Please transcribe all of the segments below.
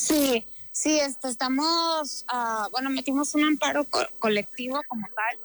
Sí, sí, estamos, metimos un amparo colectivo como tal,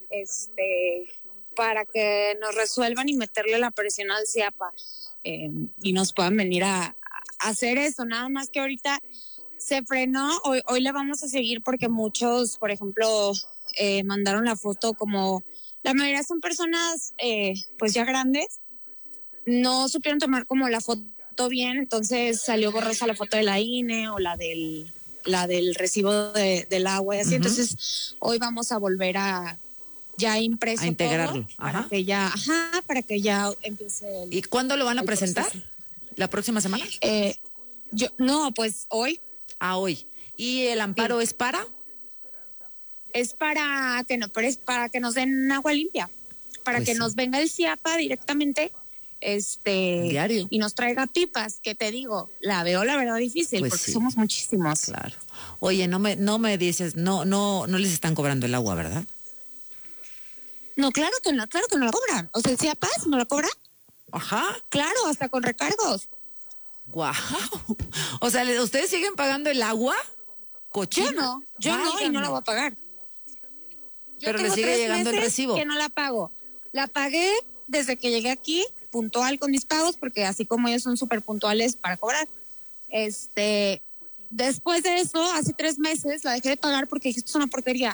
para que nos resuelvan y meterle la presión al CIAPA, y nos puedan venir a hacer eso. Nada más que ahorita se frenó. Hoy le vamos a seguir porque muchos, por ejemplo, mandaron la foto, como la mayoría son personas pues ya grandes, no supieron tomar como la foto bien, entonces salió borrosa la foto de la INE o la del recibo del agua y así. Entonces hoy vamos a volver a ya impreso a integrarlo todo para que ya empiece ¿Y cuándo lo van a presentar? proceso. ¿La próxima semana? Pues hoy. Hoy. ¿Y el amparo es para? Es para que nos den agua limpia, para Pues que sí. nos venga el CIAPA directamente, Diario. y nos traiga pipas, que te digo, la veo la verdad difícil, Pues porque sí. somos muchísimos. Claro. Oye, no me dices, no les están cobrando el agua, ¿verdad? No, claro que no la cobran. O sea, el CIAPA no la cobra. Ajá. Claro, hasta con recargos. Guau. O sea, ¿ustedes siguen pagando el agua? ¿Cochina? Yo no, y no la voy a pagar. Pero le tengo sigue 3 llegando el meses recibo. que no la pago. La pagué desde que llegué aquí, puntual con mis pagos, porque así como ellos son súper puntuales para cobrar. Después de eso, hace 3 meses, la dejé de pagar porque dije, esto es una porquería.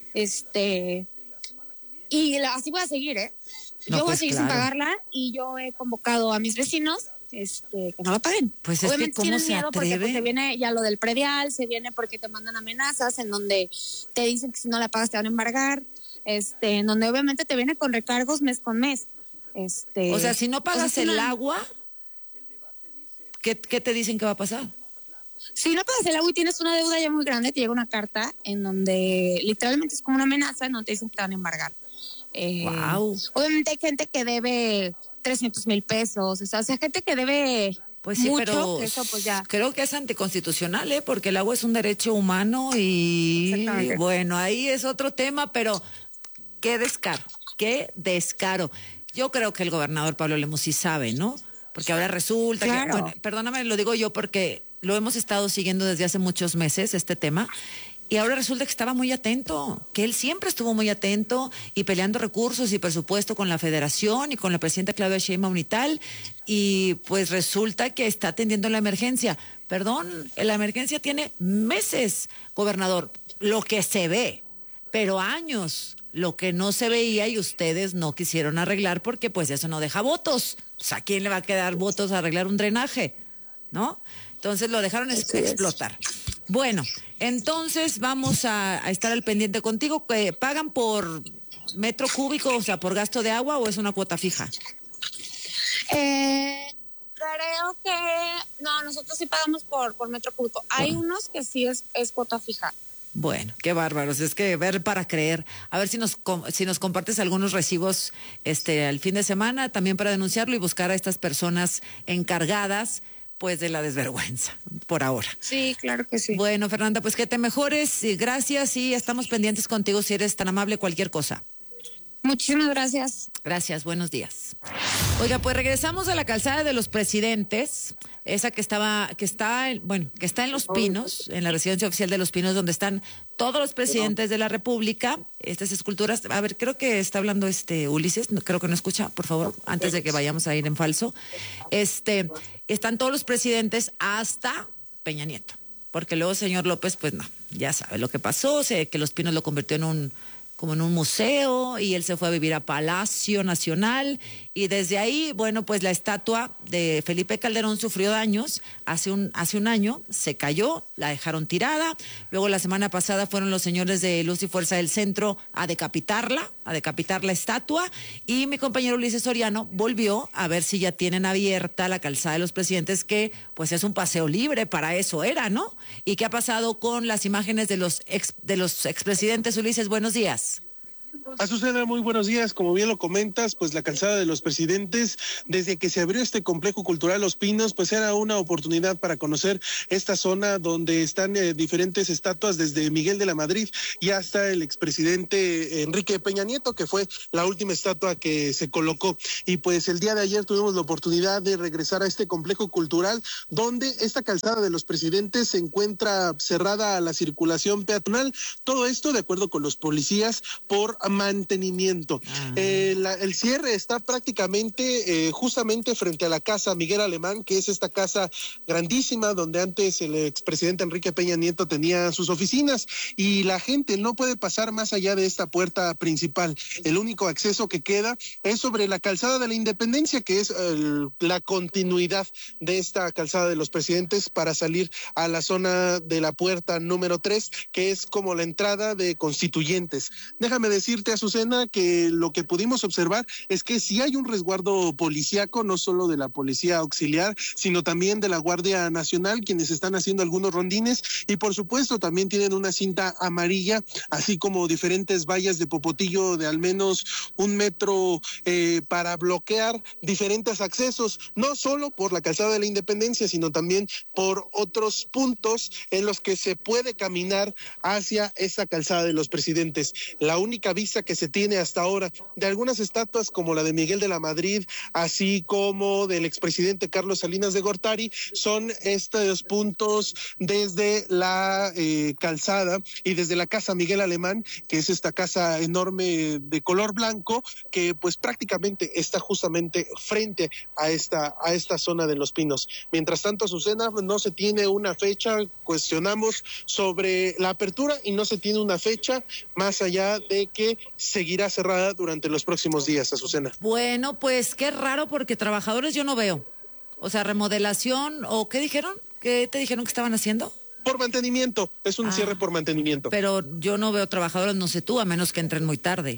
Así voy a seguir, No, yo voy pues a seguir claro. sin pagarla, y yo he convocado a mis vecinos que no la paguen. Pues es Obviamente que ¿cómo tienen se miedo porque atreve? se viene ya lo del predial, se viene porque te mandan amenazas en donde te dicen que si no la pagas te van a embargar, en donde obviamente te viene con recargos mes con mes. O sea, si no pagas el agua, ¿qué te dicen que va a pasar? Si no pagas el agua y tienes una deuda ya muy grande, te llega una carta en donde literalmente es como una amenaza, en donde te dicen que te van a embargar. Wow. Obviamente hay gente que debe 300,000 pesos, o sea, gente que debe Pues sí, mucho, pero que eso pues ya. creo que es anticonstitucional, porque el agua es un derecho humano y Exactamente. bueno, ahí es otro tema, pero qué descaro. Yo creo que el gobernador Pablo Lemus sí sabe, ¿no? Porque ahora resulta Claro. que, bueno, perdóname, lo digo yo porque lo hemos estado siguiendo desde hace muchos meses, este tema, y ahora resulta que estaba muy atento, que él siempre estuvo muy atento y peleando recursos y presupuesto con la federación y con la presidenta Claudia Sheinbaum y tal, y pues resulta que está atendiendo la emergencia. Perdón, la emergencia tiene meses, gobernador, lo que se ve, pero años lo que no se veía y ustedes no quisieron arreglar porque pues eso no deja votos. O sea, ¿a quién le va a quedar votos a arreglar un drenaje? ¿No? Entonces lo dejaron explotar. Bueno, entonces vamos a estar al pendiente contigo. ¿Pagan por metro cúbico, o sea, por gasto de agua, o es una cuota fija? Creo que no, nosotros sí pagamos por metro cúbico. Hay unos que sí es cuota fija. Bueno, qué bárbaros, es que ver para creer. A ver si nos compartes algunos recibos al fin de semana, también para denunciarlo y buscar a estas personas encargadas pues de la desvergüenza por ahora. Sí, claro que sí. Bueno, Fernanda, pues que te mejores y gracias, y estamos pendientes contigo si eres tan amable, cualquier cosa. Muchísimas gracias. Gracias, buenos días. Oiga, pues regresamos a la calzada de los Presidentes, esa que está en Los Pinos, en la residencia oficial de Los Pinos, donde están todos los presidentes de la República. Estas esculturas, a ver, creo que está hablando Ulises, creo que no escucha, por favor, antes de que vayamos a ir en falso. Están todos los presidentes hasta Peña Nieto, porque luego el señor López, pues no, ya sabe lo que pasó, que Los Pinos lo convirtió como en un museo, y él se fue a vivir a Palacio Nacional, y desde ahí, bueno, pues la estatua de Felipe Calderón sufrió daños hace un año, se cayó, la dejaron tirada. Luego la semana pasada fueron los señores de Luz y Fuerza del Centro a decapitar la estatua, y mi compañero Ulises Soriano volvió a ver si ya tienen abierta la calzada de los Presidentes, que pues es un paseo libre, para eso era, ¿no? ¿Y qué ha pasado con las imágenes de los expresidentes? Ulises, buenos días. Azucena, muy buenos días. Como bien lo comentas, pues la calzada de los presidentes, desde que se abrió este complejo cultural Los Pinos, pues era una oportunidad para conocer esta zona donde están diferentes estatuas, desde Miguel de la Madrid y hasta el expresidente Enrique Peña Nieto, que fue la última estatua que se colocó. Y pues el día de ayer tuvimos la oportunidad de regresar a este complejo cultural, donde esta calzada de los presidentes se encuentra cerrada a la circulación peatonal. Todo esto de acuerdo con los policías por mantenimiento. El cierre está prácticamente justamente frente a la casa Miguel Alemán, que es esta casa grandísima donde antes el expresidente Enrique Peña Nieto tenía sus oficinas, y la gente no puede pasar más allá de esta puerta principal. El único acceso que queda es sobre la calzada de la Independencia, que es la continuidad de esta calzada de los presidentes para salir a la zona de la puerta número 3, que es como la entrada de Constituyentes. Déjame decirte, Azucena, que lo que pudimos observar es que sí hay un resguardo policíaco, no solo de la policía auxiliar, sino también de la Guardia Nacional, quienes están haciendo algunos rondines, y por supuesto también tienen una cinta amarilla, así como diferentes vallas de popotillo de al menos 1 metro para bloquear diferentes accesos, no solo por la calzada de la Independencia, sino también por otros puntos en los que se puede caminar hacia esa calzada de los presidentes. La única vista que se tiene hasta ahora de algunas estatuas como la de Miguel de la Madrid, así como del expresidente Carlos Salinas de Gortari, son estos puntos desde la calzada y desde la casa Miguel Alemán, que es esta casa enorme de color blanco, que pues prácticamente está justamente frente a esta zona de Los Pinos. Mientras tanto, Azucena, no se tiene una fecha, cuestionamos sobre la apertura y no se tiene una fecha más allá de que seguirá cerrada durante los próximos días, Azucena. Bueno, pues qué raro, porque trabajadores yo no veo. O sea, remodelación, ¿o qué dijeron? ¿Qué te dijeron que estaban haciendo? Por mantenimiento, es un cierre por mantenimiento. Pero yo no veo trabajadores, no sé tú, a menos que entren muy tarde.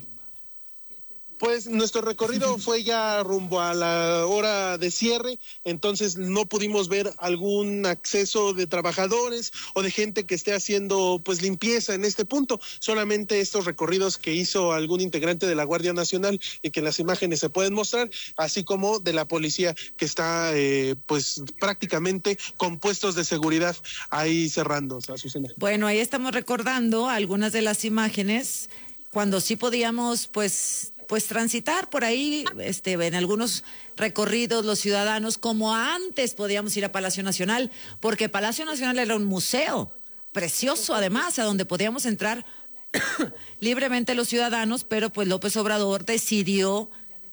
Pues nuestro recorrido fue ya rumbo a la hora de cierre, entonces no pudimos ver algún acceso de trabajadores o de gente que esté haciendo pues limpieza en este punto, solamente estos recorridos que hizo algún integrante de la Guardia Nacional y que en las imágenes se pueden mostrar, así como de la policía que está pues prácticamente con puestos de seguridad ahí cerrando, Azucena. Bueno, ahí estamos recordando algunas de las imágenes cuando sí podíamos pues transitar por ahí, en algunos recorridos los ciudadanos, como antes podíamos ir a Palacio Nacional, porque Palacio Nacional era un museo precioso, además, a donde podíamos entrar libremente los ciudadanos, pero pues López Obrador decidió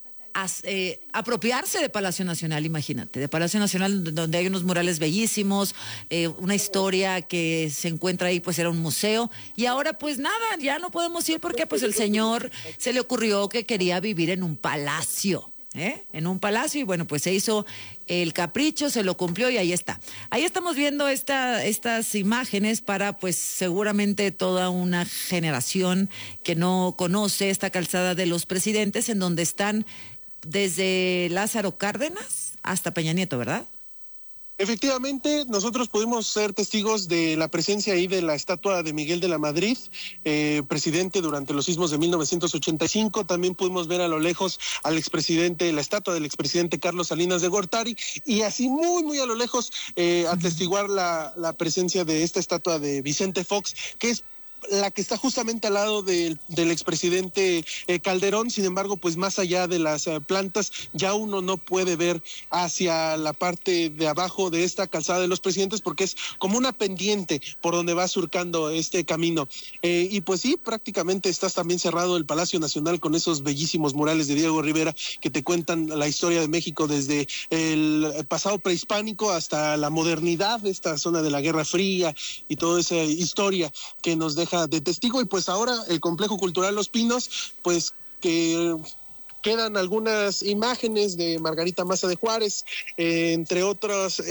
apropiarse de Palacio Nacional, imagínate, de Palacio Nacional, donde hay unos murales bellísimos, una historia que se encuentra ahí, pues era un museo, y ahora pues nada, ya no podemos ir porque pues el señor se le ocurrió que quería vivir en un palacio. En un palacio, y bueno, pues se hizo el capricho, se lo cumplió y ahí está. Ahí estamos viendo estas imágenes para pues seguramente toda una generación que no conoce esta calzada de los presidentes, en donde están desde Lázaro Cárdenas hasta Peña Nieto, ¿verdad? Efectivamente, nosotros pudimos ser testigos de la presencia ahí de la estatua de Miguel de la Madrid, presidente durante los sismos de 1985. También pudimos ver a lo lejos al expresidente, la estatua del expresidente Carlos Salinas de Gortari, y así muy, muy a lo lejos atestiguar la presencia de esta estatua de Vicente Fox, que es la que está justamente al lado del expresidente Calderón. Sin embargo, pues más allá de las plantas, ya uno no puede ver hacia la parte de abajo de esta calzada de los presidentes, porque es como una pendiente por donde va surcando este camino. Y pues sí, prácticamente estás también cerrado el Palacio Nacional con esos bellísimos murales de Diego Rivera que te cuentan la historia de México desde el pasado prehispánico hasta la modernidad, esta zona de la Guerra Fría y toda esa historia que nos deja de testigo. Y pues ahora el Complejo Cultural Los Pinos, pues que quedan algunas imágenes de Margarita Maza de Juárez, entre otras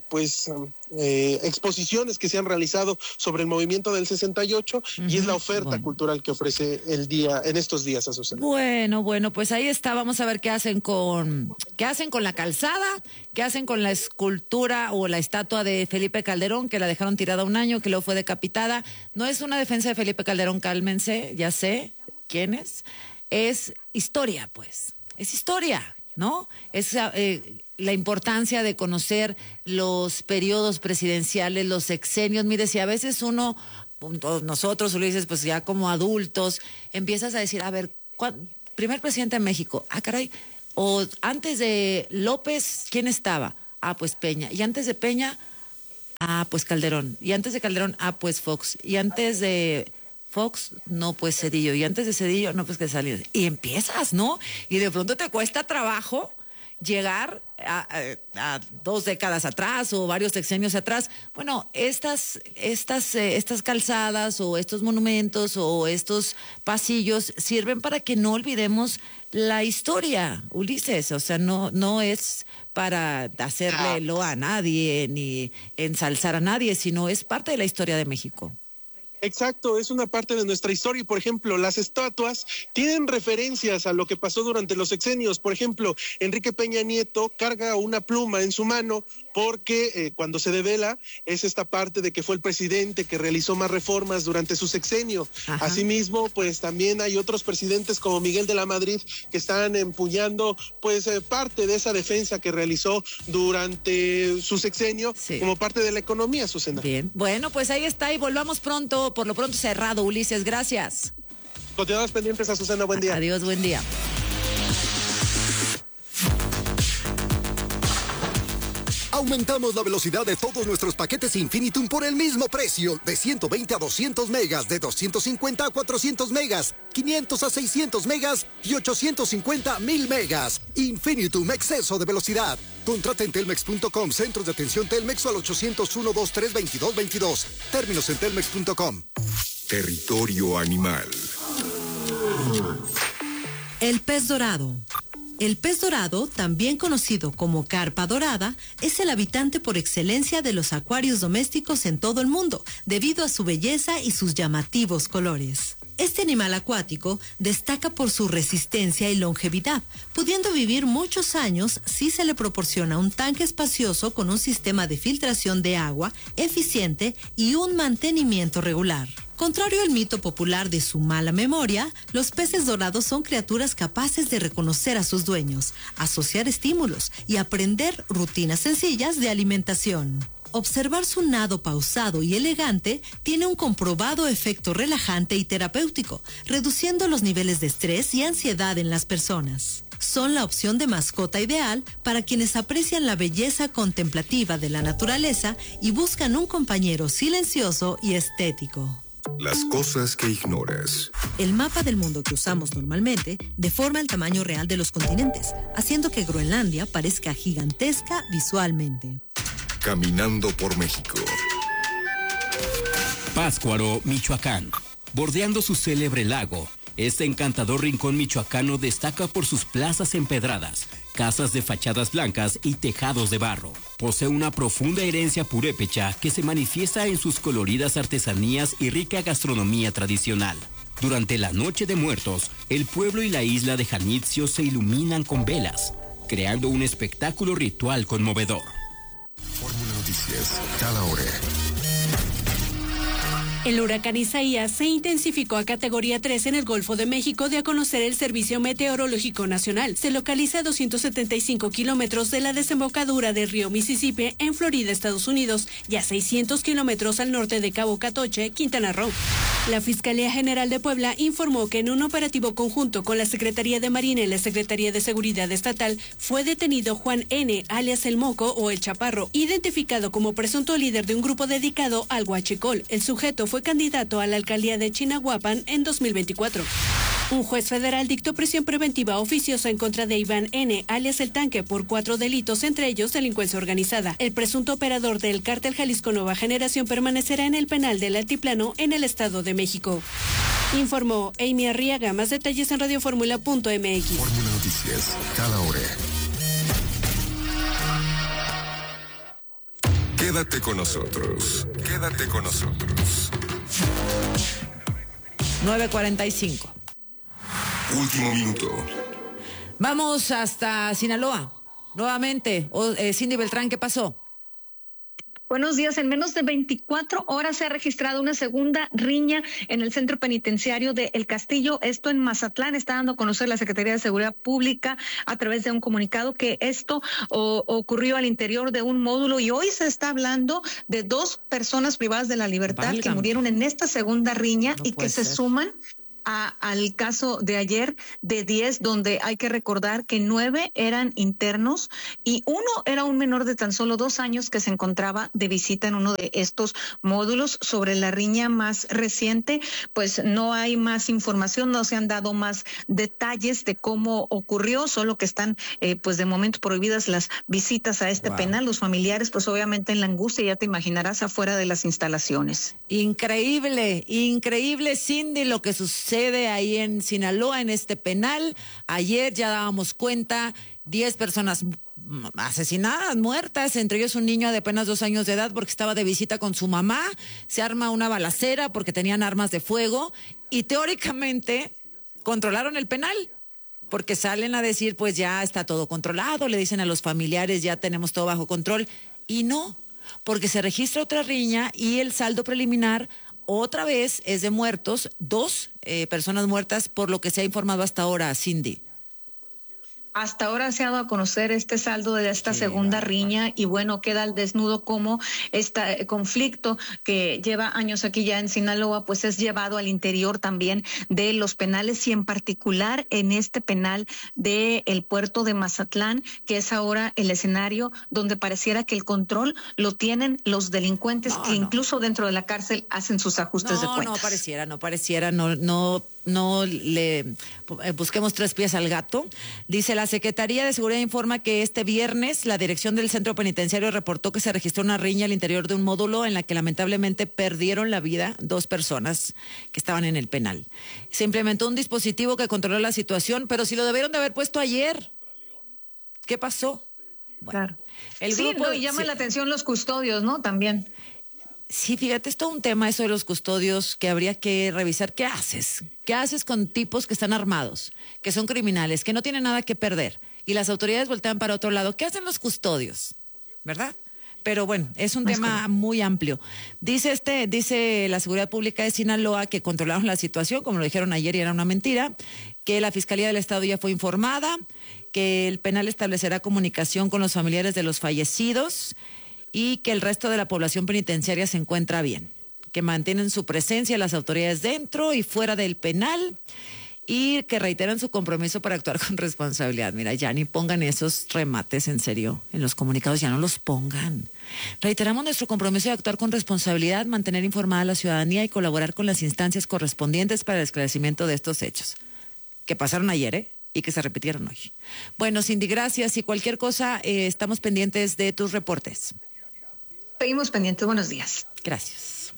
exposiciones que se han realizado sobre el movimiento del 68, y es la oferta cultural que ofrece el día en estos días, Azucena. Bueno, pues ahí está. Vamos a ver qué hacen con la calzada, qué hacen con la escultura o la estatua de Felipe Calderón, que la dejaron tirada un año, que luego fue decapitada. No es una defensa de Felipe Calderón, cálmense, ya sé. quiénes, es historia, pues. Es historia, ¿no? Es la importancia de conocer los periodos presidenciales, los sexenios. Mire, si a veces nosotros, Ulises, pues ya como adultos, empiezas a decir, a ver, primer presidente de México, caray, o antes de López, ¿quién estaba? Pues Peña. Y antes de Peña, pues Calderón. Y antes de Calderón, pues Fox. Y antes de Fox, no, pues Zedillo. Y antes de Zedillo, no, pues que salió. Y empiezas, ¿no? Y de pronto te cuesta trabajo llegar a 2 décadas atrás o varios sexenios atrás. Bueno, estas calzadas o estos monumentos o estos pasillos sirven para que no olvidemos la historia, Ulises. O sea, no es para hacerle loa a nadie ni ensalzar a nadie, sino es parte de la historia de México. Exacto, es una parte de nuestra historia y, por ejemplo, las estatuas tienen referencias a lo que pasó durante los sexenios. Por ejemplo, Enrique Peña Nieto carga una pluma en su mano porque cuando se devela es esta parte de que fue el presidente que realizó más reformas durante su sexenio. Ajá. Asimismo, pues también hay otros presidentes como Miguel de la Madrid que están empuñando pues parte de esa defensa que realizó durante su sexenio, sí, como parte de la economía, Susana. Bien, bueno, pues ahí está y volvamos pronto, por lo pronto cerrado, Ulises, gracias. Continuamos pendientes, Azucena, buen día. Adiós, buen día. Aumentamos la velocidad de todos nuestros paquetes Infinitum por el mismo precio, de 120 a 200 megas, de 250 a 400 megas, 500 a 600 megas y 850 a 1000 megas. Infinitum, exceso de velocidad. Contrata en telmex.com, centros de atención Telmex o al 801-232-2222. Términos en telmex.com. Territorio animal. El pez dorado. El pez dorado, también conocido como carpa dorada, es el habitante por excelencia de los acuarios domésticos en todo el mundo, debido a su belleza y sus llamativos colores. Este animal acuático destaca por su resistencia y longevidad, pudiendo vivir muchos años si se le proporciona un tanque espacioso con un sistema de filtración de agua eficiente y un mantenimiento regular. Contrario al mito popular de su mala memoria, los peces dorados son criaturas capaces de reconocer a sus dueños, asociar estímulos y aprender rutinas sencillas de alimentación. Observar su nado pausado y elegante tiene un comprobado efecto relajante y terapéutico, reduciendo los niveles de estrés y ansiedad en las personas. Son la opción de mascota ideal para quienes aprecian la belleza contemplativa de la naturaleza y buscan un compañero silencioso y estético. Las cosas que ignoras. El mapa del mundo que usamos normalmente deforma el tamaño real de los continentes, haciendo que Groenlandia parezca gigantesca visualmente. Caminando por México. Pátzcuaro, Michoacán. Bordeando su célebre lago, este encantador rincón michoacano destaca por sus plazas empedradas, casas de fachadas blancas y tejados de barro. Posee una profunda herencia purépecha que se manifiesta en sus coloridas artesanías y rica gastronomía tradicional. Durante la Noche de Muertos, el pueblo y la isla de Janitzio se iluminan con velas, creando un espectáculo ritual conmovedor. Fórmula Noticias, cada hora. El huracán Isaías se intensificó a categoría 3 en el Golfo de México, de a conocer el Servicio Meteorológico Nacional. Se localiza a 275 kilómetros de la desembocadura del río Mississippi en Florida, Estados Unidos, y a 600 kilómetros al norte de Cabo Catoche, Quintana Roo. La Fiscalía General de Puebla informó que en un operativo conjunto con la Secretaría de Marina y la Secretaría de Seguridad Estatal fue detenido Juan N., alias El Moco o El Chaparro, identificado como presunto líder de un grupo dedicado al huachicol. El sujeto fue candidato a la alcaldía de Chinahuapan en 2024. Un juez federal dictó prisión preventiva oficiosa en contra de Iván N., alias El Tanque, por 4 delitos, entre ellos delincuencia organizada. El presunto operador del cártel Jalisco Nueva Generación permanecerá en el penal del Altiplano en el Estado de México. Informó Amy Arriaga. Más detalles en radioformula.mx. Fórmula Noticias, cada hora. Quédate con nosotros. Quédate con nosotros. 9:45. Último minuto. Vamos hasta Sinaloa. Nuevamente. Cindy Beltrán, ¿qué pasó? Buenos días. En menos de 24 horas se ha registrado una segunda riña en el centro penitenciario de El Castillo, esto en Mazatlán. Está dando a conocer la Secretaría de Seguridad Pública a través de un comunicado que esto ocurrió al interior de un módulo y hoy se está hablando de 2 personas privadas de la libertad que murieron en esta segunda riña y que se suman al caso de ayer de 10, donde hay que recordar que 9 eran internos y 1 era un menor de tan solo 2 años que se encontraba de visita en uno de estos módulos. Sobre la riña más reciente, pues no hay más información, no se han dado más detalles de cómo ocurrió, solo que están pues de momento prohibidas las visitas a este penal. Los familiares pues obviamente en la angustia, ya te imaginarás, afuera de las instalaciones. Increíble, Cindy, lo que sucede ahí en Sinaloa, en este penal. Ayer ya dábamos cuenta, 10 personas asesinadas, muertas, entre ellos un niño de apenas 2 años de edad porque estaba de visita con su mamá. Se arma una balacera porque tenían armas de fuego y teóricamente controlaron el penal, porque salen a decir pues ya está todo controlado, le dicen a los familiares ya tenemos todo bajo control, y no, porque se registra otra riña y el saldo preliminar otra vez es de muertos, 2 personas muertas por lo que se ha informado hasta ahora, Cindy. Hasta ahora se ha dado a conocer este saldo de esta segunda riña y bueno, queda al desnudo cómo este conflicto que lleva años aquí ya en Sinaloa pues es llevado al interior también de los penales y en particular en este penal de el puerto de Mazatlán, que es ahora el escenario donde pareciera que el control lo tienen los delincuentes que incluso dentro de la cárcel hacen sus ajustes de cuentas. No pareciera, no le busquemos 3 pies al gato. Dice, la Secretaría de Seguridad informa que este viernes la dirección del centro penitenciario reportó que se registró una riña al interior de un módulo en la que lamentablemente perdieron la vida 2 personas que estaban en el penal. Se implementó un dispositivo que controló la situación, pero si lo debieron de haber puesto ayer. ¿Qué pasó? Bueno, claro. Y llama la atención los custodios, ¿no? También. Sí, fíjate, es todo un tema eso de los custodios que habría que revisar. ¿Qué haces? ¿Qué haces con tipos que están armados, que son criminales, que no tienen nada que perder? Y las autoridades voltean para otro lado. ¿Qué hacen los custodios? ¿Verdad? Pero bueno, es un tema muy amplio. Dice la Seguridad Pública de Sinaloa que controlaron la situación, como lo dijeron ayer y era una mentira, que la Fiscalía del Estado ya fue informada, que el penal establecerá comunicación con los familiares de los fallecidos y que el resto de la población penitenciaria se encuentra bien, que mantienen su presencia las autoridades dentro y fuera del penal y que reiteran su compromiso para actuar con responsabilidad. Mira, ya ni pongan esos remates en serio en los comunicados, ya no los pongan. Reiteramos nuestro compromiso de actuar con responsabilidad, mantener informada a la ciudadanía y colaborar con las instancias correspondientes para el esclarecimiento de estos hechos que pasaron ayer, y que se repitieron hoy. Bueno, Cindy, gracias, y cualquier cosa estamos pendientes de tus reportes. Seguimos pendientes. Buenos días. Gracias.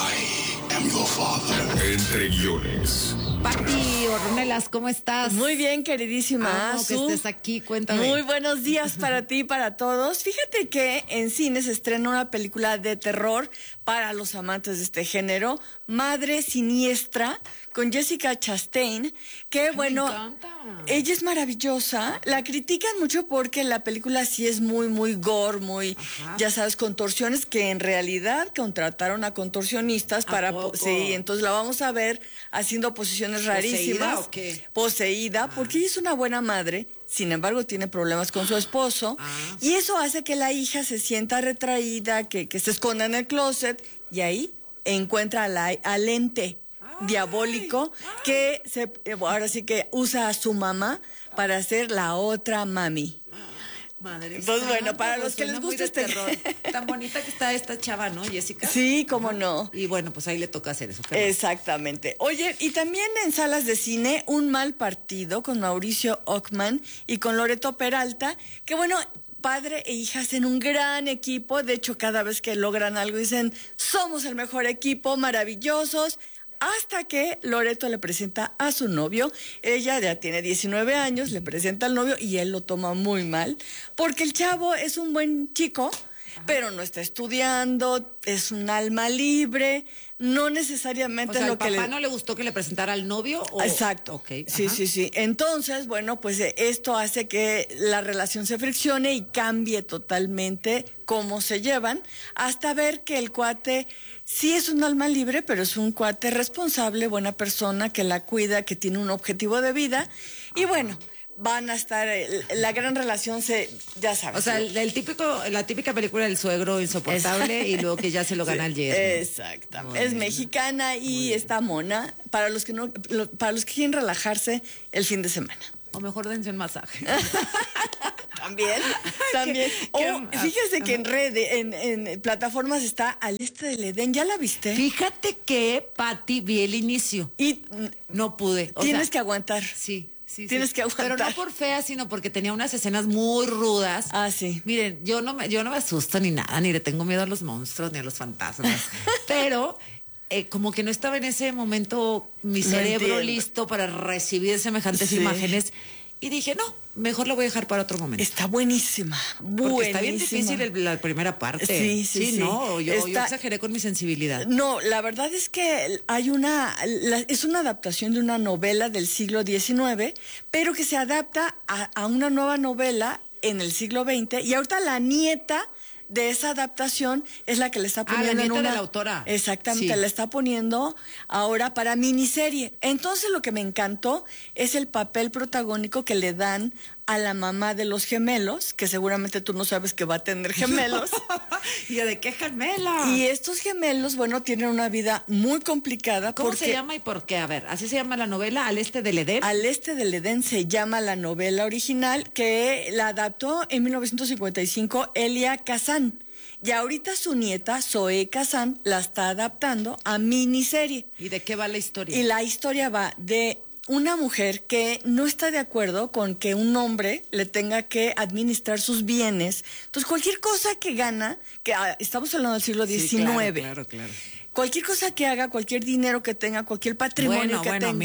I am your father. Entre guiones. Pati Ornelas, ¿cómo estás? Muy bien, queridísima. Que estés aquí, cuéntame. Muy buenos días para ti y para todos. Fíjate que en cine se estrena una película de terror para los amantes de este género, Madre Siniestra, con Jessica Chastain, que bueno, ella es maravillosa. La critican mucho porque la película sí es muy gore, ya sabes, contorsiones, que en realidad contrataron a contorsionistas para... Sí, entonces la vamos a ver haciendo posiciones rarísimas. ¿Poseída o qué? Poseída, porque ella es una buena madre. Sin embargo, tiene problemas con su esposo y eso hace que la hija se sienta retraída, que se esconda en el closet y ahí encuentra al ente diabólico que ahora sí que usa a su mamá para ser la otra mami. Madre. Entonces, bueno, para los que les gusta este terror. Tan bonita que está esta chava, ¿no, Jessica? Sí, cómo no. Y bueno, pues ahí le toca hacer eso. Exactamente. Oye, y también en salas de cine, Un mal partido con Mauricio Ockman y con Loreto Peralta, que bueno, padre e hija hacen un gran equipo. De hecho, cada vez que logran algo dicen, somos el mejor equipo, maravillosos. Hasta que Loreto le presenta a su novio. Ella ya tiene 19 años, le presenta al novio y él lo toma muy mal, porque el chavo es un buen chico, pero no está estudiando, es un alma libre, no necesariamente o sea, lo que ¿al papá no le gustó que le presentara al novio? ¿O? Exacto. Okay, sí. Entonces, bueno, pues esto hace que la relación se friccione y cambie totalmente cómo se llevan, hasta ver que el cuate sí es un alma libre, pero es un cuate responsable, buena persona, que la cuida, que tiene un objetivo de vida. Y bueno, van a estar, la gran relación ya sabes. O sea, la típica película del suegro insoportable y luego que ya se lo gana el yerno. Exactamente. Es mexicana y está mona para los que quieren relajarse el fin de semana. O mejor dense un masaje. También. Fíjese que en plataformas está Al Este del Edén. ¿Ya la viste? Fíjate que, Pati, vi el inicio. Y no pude. Tienes que aguantar. Sí. Tienes que aguantar. Pero no por fea, sino porque tenía unas escenas muy rudas. Ah, sí. Miren, yo no me asusto ni nada, ni le tengo miedo a los monstruos, ni a los fantasmas. Pero como que no estaba en ese momento mi cerebro listo para recibir semejantes imágenes. Y dije, no, mejor lo voy a dejar para otro momento. Está buenísima. Porque está bien difícil la primera parte. Sí. No, yo exageré con mi sensibilidad. No, la verdad es que es una adaptación de una novela del siglo XIX, pero que se adapta a una nueva novela en el siglo XX. Y ahorita la nieta de esa adaptación es la que le está poniendo la nieta de la autora. Exactamente, la está poniendo ahora para miniserie. Entonces lo que me encantó es el papel protagónico que le dan a la mamá de los gemelos, que seguramente tú no sabes que va a tener gemelos. ¿Y de qué gemela? Y estos gemelos, bueno, tienen una vida muy complicada. ¿Cómo se llama y por qué? A ver, ¿así se llama la novela? ¿Al Este del Edén? Al Este del Edén se llama la novela original, que la adaptó en 1955 Elia Kazan. Y ahorita su nieta, Zoe Kazan, la está adaptando a miniserie. ¿Y de qué va la historia? Y la historia va de una mujer que no está de acuerdo con que un hombre le tenga que administrar sus bienes. Entonces, cualquier cosa que gana, estamos hablando del siglo XIX. Sí, claro. Cualquier cosa que haga, cualquier dinero que tenga, cualquier patrimonio que tenga.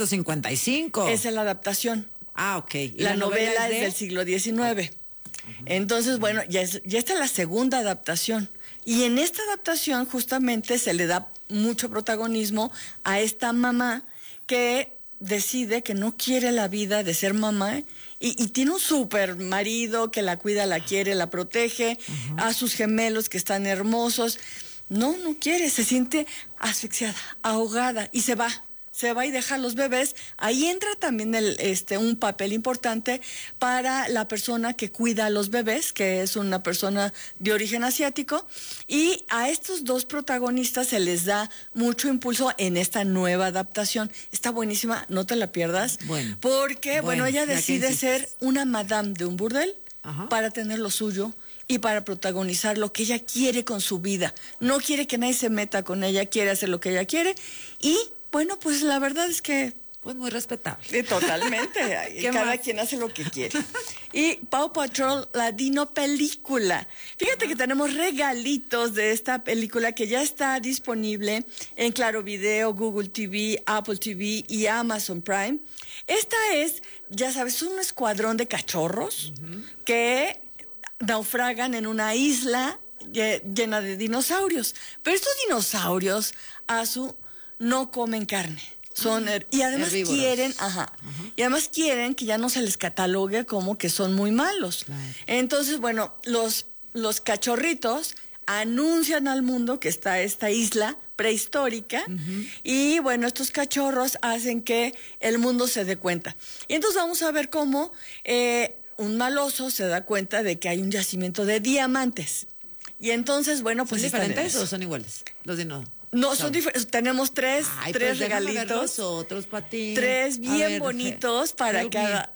1955. Es la adaptación. Ah, ok. La novela es del siglo XIX. Entonces, bueno, ya está la segunda adaptación. Y en esta adaptación justamente se le da mucho protagonismo a esta mamá que decide que no quiere la vida de ser mamá y tiene un súper marido que la cuida, la quiere, la protege, a sus gemelos que están hermosos. No quiere, se siente asfixiada, ahogada y se va y deja a los bebés. Ahí entra también un papel importante para la persona que cuida a los bebés, que es una persona de origen asiático. Y a estos dos protagonistas se les da mucho impulso en esta nueva adaptación. Está buenísima, no te la pierdas. Porque ella decide ser una madame de un burdel para tener lo suyo y para protagonizar lo que ella quiere con su vida. No quiere que nadie se meta con ella, quiere hacer lo que ella quiere y bueno, pues la verdad es que... Pues muy respetable. Totalmente. Cada quien hace lo que quiere. Y Paw Patrol, la Dino Película. Fíjate que tenemos regalitos de esta película que ya está disponible en Claro Video, Google TV, Apple TV y Amazon Prime. Esta es, ya sabes, un escuadrón de cachorros que naufragan en una isla llena de dinosaurios. Pero estos dinosaurios, no comen carne. Y además quieren que ya no se les catalogue como que son muy malos. Claro. Entonces, bueno, los cachorritos anuncian al mundo que está esta isla prehistórica y bueno, estos cachorros hacen que el mundo se dé cuenta. Y entonces vamos a ver cómo un maloso se da cuenta de que hay un yacimiento de diamantes. Y entonces, bueno, pues... ¿Son diferentes o son iguales? Los dinosaurios. No, son diferentes. Tenemos tres regalitos. Otros patines. Tres bien bonitos para cada...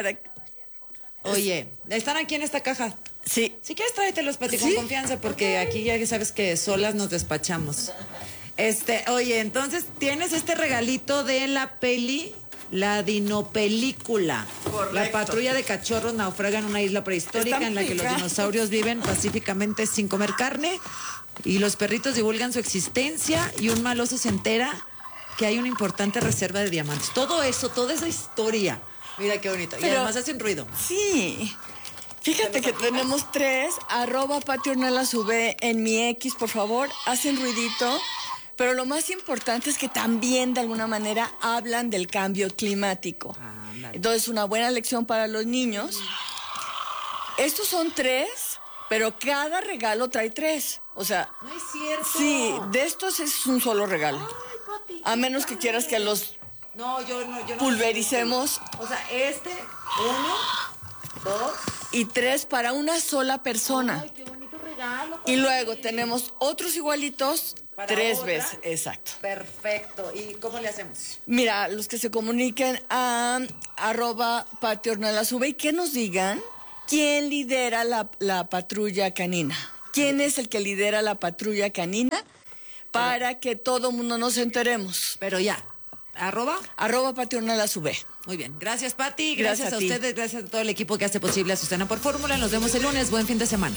Oye, ¿están aquí en esta caja? Sí. Si quieres tráetelos, Pati, con confianza, porque aquí ya sabes que solas nos despachamos. Oye, entonces tienes este regalito de la peli... La dinopelícula. Correcto. La patrulla de cachorros naufraga en una isla prehistórica en la que los dinosaurios viven pacíficamente sin comer carne y los perritos divulgan su existencia y un maloso se entera que hay una importante reserva de diamantes. Todo eso, toda esa historia. Mira qué bonito. Y además hacen ruido. Sí. Fíjate que tenemos 3, @PatiOrnelasV en mi X, por favor, hacen ruidito. Pero lo más importante es que también, de alguna manera, hablan del cambio climático. Entonces, una buena lección para los niños. Estos son 3, pero cada regalo trae 3. O sea... No es cierto. Sí, de estos es un solo regalo. Ay, Pati, a menos que quieras que los yo no pulvericemos. O sea, 1, 2... Y 3 para una sola persona. Ay, qué bonito regalo. Y luego tenemos otros igualitos 3 veces. Exacto. Perfecto. ¿Y cómo le hacemos? Mira, los que se comuniquen a @PatiOrnelasV y que nos digan quién lidera la patrulla canina. ¿Quién es el que lidera la patrulla canina? Para que todo mundo nos enteremos. Pero ya. @PatiOrnelasV. Muy bien. Gracias, Pati. Gracias a ti. ustedes. Gracias a todo el equipo que hace posible Azucena por Fórmula. Nos vemos el lunes. Buen fin de semana.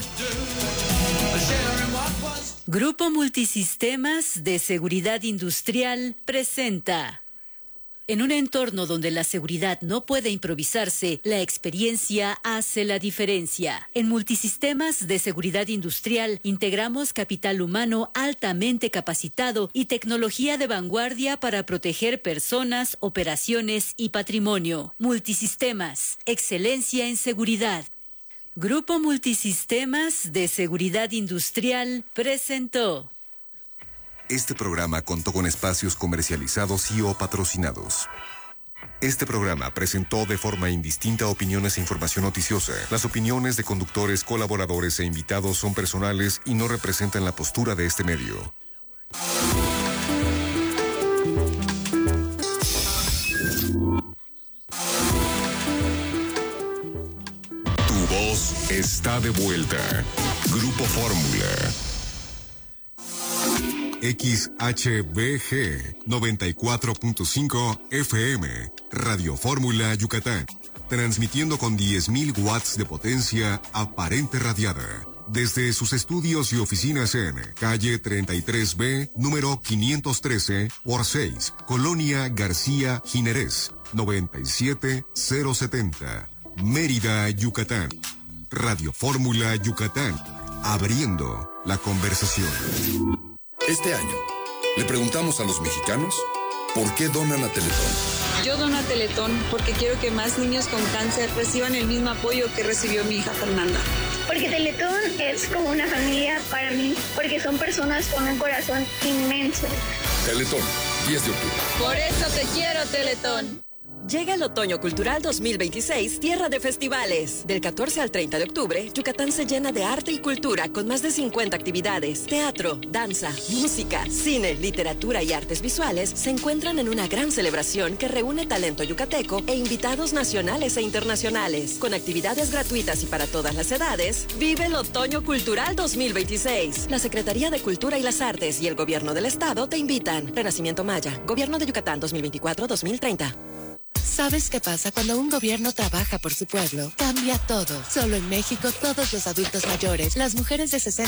Grupo Multisistemas de Seguridad Industrial presenta. En un entorno donde la seguridad no puede improvisarse, la experiencia hace la diferencia. En Multisistemas de Seguridad Industrial integramos capital humano altamente capacitado y tecnología de vanguardia para proteger personas, operaciones y patrimonio. Multisistemas, excelencia en seguridad. Grupo Multisistemas de Seguridad Industrial presentó. Este programa contó con espacios comercializados y o patrocinados. Este programa presentó de forma indistinta opiniones e información noticiosa. Las opiniones de conductores, colaboradores e invitados son personales y no representan la postura de este medio. Tu voz está de vuelta. Grupo Fórmula. XHBG 94.5 FM, Radio Fórmula Yucatán, transmitiendo con 10.000 watts de potencia aparente radiada, desde sus estudios y oficinas en calle 33B, número 513 por 6, Colonia García Jiménez, 97070, Mérida, Yucatán. Radio Fórmula Yucatán, abriendo la conversación. Este año, le preguntamos a los mexicanos por qué donan a Teletón. Yo dono a Teletón porque quiero que más niños con cáncer reciban el mismo apoyo que recibió mi hija Fernanda. Porque Teletón es como una familia para mí, porque son personas con un corazón inmenso. Teletón, 10 de octubre. Por eso te quiero, Teletón. Llega el Otoño Cultural 2026, tierra de festivales. Del 14 al 30 de octubre, Yucatán se llena de arte y cultura con más de 50 actividades. Teatro, danza, música, cine, literatura y artes visuales se encuentran en una gran celebración que reúne talento yucateco e invitados nacionales e internacionales. Con actividades gratuitas y para todas las edades, vive el Otoño Cultural 2026. La Secretaría de Cultura y las Artes y el Gobierno del Estado te invitan. Renacimiento Maya, Gobierno de Yucatán 2024-2030. ¿Sabes qué pasa cuando un gobierno trabaja por su pueblo? Cambia todo. Solo en México, todos los adultos mayores, las mujeres de 60